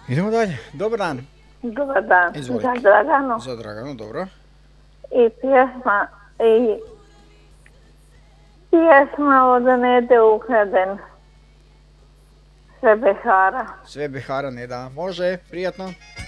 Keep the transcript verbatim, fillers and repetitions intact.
Idemo dalje. Dobar dan. Dobar dan. Izvolite. Za Draganu. Za Draganu, dobro. I pjesma, i pjesma od Nede Ukraden. Sve Behara. Sve Behara, ne da. Može, prijatno.